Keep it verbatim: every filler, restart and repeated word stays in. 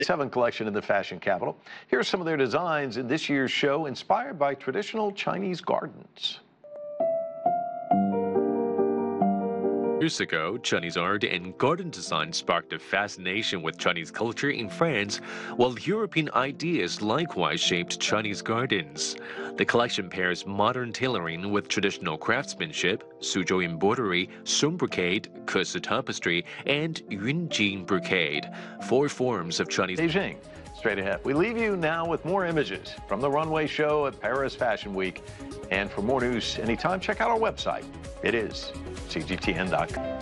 Seven collection in the fashion capital. Here are some of their designs in this year's show, inspired by traditional Chinese gardens. Years ago, Chinese art and garden design sparked a fascination with Chinese culture in France, while European ideas likewise shaped Chinese gardens. The collection pairs modern tailoring with traditional craftsmanship, Suzhou embroidery, Song brocade, Kese tapestry, and Yunjing brocade, four forms of Chinese. Beijing. Straight ahead. We leave you now with more images from the runway show at Paris Fashion Week. And for more news anytime, check out our website. It is C G T N dot com.